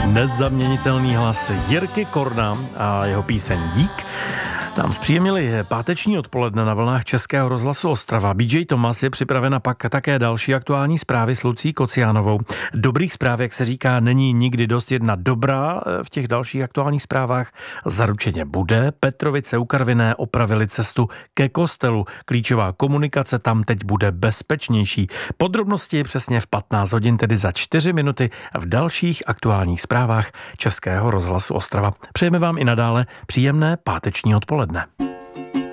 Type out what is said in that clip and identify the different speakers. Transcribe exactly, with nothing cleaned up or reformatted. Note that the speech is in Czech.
Speaker 1: Nezaměnitelný hlas Jirky Korna a jeho píseň Dík nám zpříjemnili páteční odpoledne na vlnách Českého rozhlasu Ostrava. B J Thomas je připravena pak také další aktuální zprávy s Lucí Kociánovou. Dobrých zpráv, jak se říká, není nikdy dost. Jedna dobrá v těch dalších aktuálních zprávách zaručeně bude. Petrovice u Karviné opravili cestu ke kostelu. Klíčová komunikace tam teď bude bezpečnější. Podrobnosti přesně v patnáct hodin, tedy za čtyři minuty v dalších aktuálních zprávách Českého rozhlasu Ostrava. Přejeme vám i nadále příjemné páteční odpoledne.